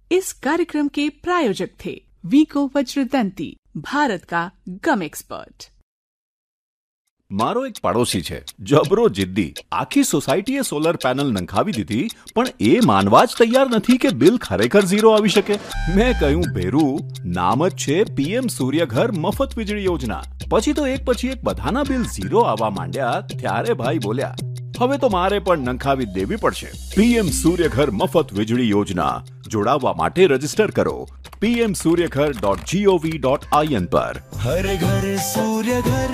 इस कार्यक्रम के प्रायोजक थे वीको वज्रदंती, भारत का गम एक्सपर्ट। મારો એક પડોશી છે, જબરો જિદ્દી. આખી સોસાયટીએ સોલર પેનલ નંખાવી દીધી, પણ એ માનવા જ તૈયાર નથી કે બિલ ખરેખર ઝીરો આવી શકે. મેં કહ્યું, ભેરુ, નામ જ છે પીએમ સૂર્યઘર મફત વીજળી યોજના. પછી તો એક પછી એક બધાના બિલ ઝીરો આવવા માંડ્યા. ત્યારે ભાઈ બોલ્યા, હવે તો મારે પણ નંખાવી દેવી પડશે. પીએમ સૂર્યઘર મફત વીજળી યોજના. જોડાવા માટે રજીસ્ટર કરો pmsuryaghar.gov.in પર. હર ઘર સૂર્યઘર.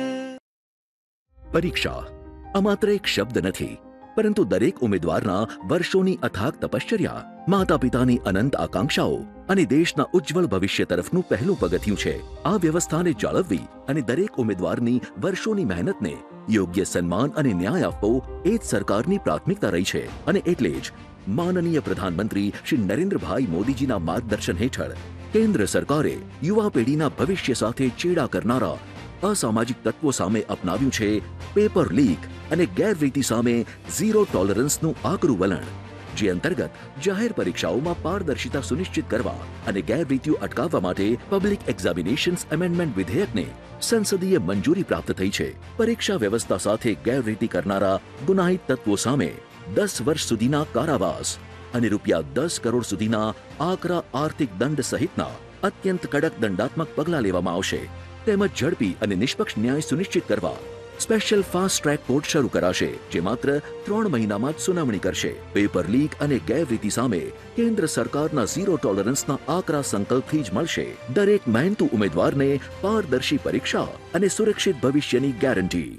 પરીક્ષા આ માત્ર એક શબ્દ નથી, પરંતુ દરેક ઉમેદવારના વર્ષોની અથાગ તપશ્ચર્યા, માતા પિતાની અનંત આકાંક્ષાઓ અને દેશના ઉજ્જવળ ભવિષ્ય તરફનું પહેલું પગથિયું છે. આ વ્યવસ્થાને જાળવવી અને દરેક ઉમેદવારની વર્ષોની મહેનતને યોગ્ય સન્માન અને ન્યાય આપવો એ જ સરકારની પ્રાથમિકતા રહી છે. અને એટલે જ માનનીય પ્રધાનમંત્રી શ્રી નરેન્દ્રભાઈ મોદીજીના માર્ગદર્શન હેઠળ કેન્દ્ર સરકારે યુવા પેઢીના ભવિષ્ય સાથે ચેડા કરનારા અસામાજિક તત્વો સામે અપનાવ્યું છે પેપર લીક અને ગેરરીતિ સામે ઝીરો ટોલરન્સનું આકરું વલણ, જે અંતર્ગત જાહેર પરીક્ષાઓમાં પારદર્શિતા સુનિશ્ચિત કરવા અને ગેરરીતિઓ અટકાવવા માટે પબ્લિક એક્ઝામિનેશન્સ એમેન્ડમેન્ટ વિધેયકને સંસદીય મંજૂરી પ્રાપ્ત થઈ છે. પરીક્ષા વ્યવસ્થા સાથે ગેરરીતિ કરનારા ગુનાહિત તત્વો સામે 10 વર્ષ સુધીના કારાવાસ અને ₹10 કરોડ સુધીના આકરા આર્થિક દંડ સહિતના અત્યંત કડક દંડાત્મક પગલાં લેવામાં આવશે. તેમજ ઝડપી અને નિષ્પક્ષ ન્યાય સુનિશ્ચિત કરવા સ્પેશિયલ ફાસ્ટ ટ્રેક કોર્ટ શરૂ કરાશે, જે માત્ર 3 મહિનામાં જ સુનાવણી કરશે. પેપર લીક અને ગેરરીતિ સામે કેન્દ્ર સરકારના ઝીરો ટોલરન્સના આકરા સંકલ્પથી જ મળશે દરેક મહેનતુ ઉમેદવારને પારદર્શી પરીક્ષા અને સુરક્ષિત ભવિષ્યની गारंटी.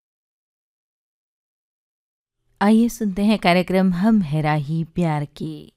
आइए सुनते हैं कार्यक्रम हम है राही प्यार की.